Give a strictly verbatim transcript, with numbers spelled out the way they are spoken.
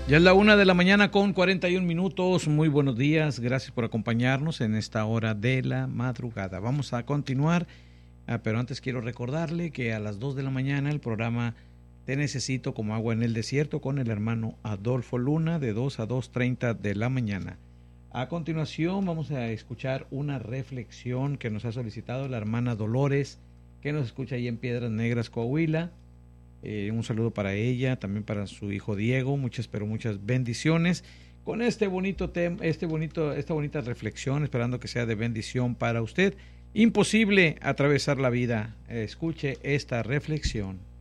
Ya es la una de la mañana con cuarenta y un minutos. Muy buenos días. Gracias por acompañarnos en esta hora de la madrugada. Vamos a continuar, ah, pero antes quiero recordarle que a las dos de la mañana el programa Te Necesito como agua en el desierto con el hermano Adolfo Luna de dos a dos treinta de la mañana. A continuación vamos a escuchar una reflexión que nos ha solicitado la hermana Dolores, que nos escucha ahí en Piedras Negras, Coahuila. Eh, un saludo para ella, también para su hijo Diego, muchas pero muchas bendiciones con este bonito tema, este bonito, esta bonita reflexión, esperando que sea de bendición para usted. Imposible atravesar la vida. Escuche esta reflexión.